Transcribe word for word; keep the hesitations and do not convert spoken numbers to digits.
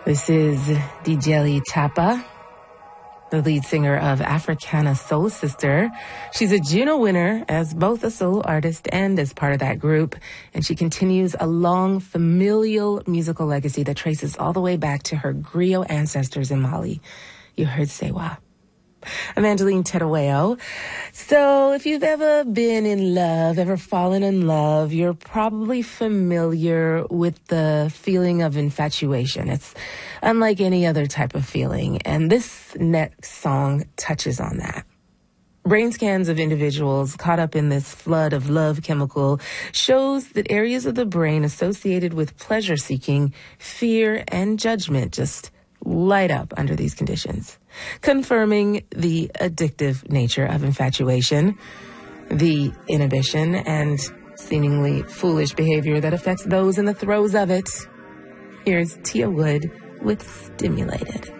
This is Djeli Tapa, the lead singer of Africana Soul Sister. She's a Juno winner as both a solo artist and as part of that group. And she continues a long familial musical legacy that traces all the way back to her griot ancestors in Mali. You heard Sewa. Evangeline Terueo. So if you've ever been in love, ever fallen in love, you're probably familiar with the feeling of infatuation. It's unlike any other type of feeling. And this next song touches on that. Brain scans of individuals caught up in this flood of love chemical shows that areas of the brain associated with pleasure-seeking, fear, and judgment just light up under these conditions, confirming the addictive nature of infatuation, the inhibition and seemingly foolish behavior that affects those in the throes of it. Here's Tia Wood with Stimulated.